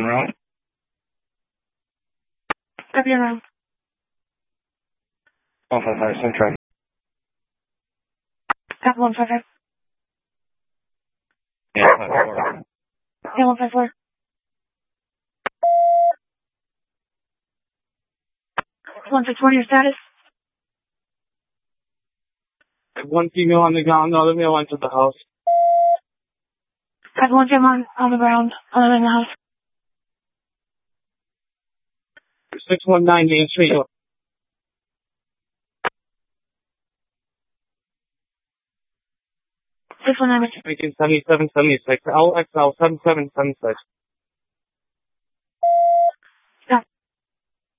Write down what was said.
around. Copy around. 155, same track. Copy 155. Yeah, 54. Yeah, 154. One six one, your status? One female on the ground, the other male entered the house. Copy one female on the ground, other in the house. 619 Main Street. 619. Making 7776. LXL 7776.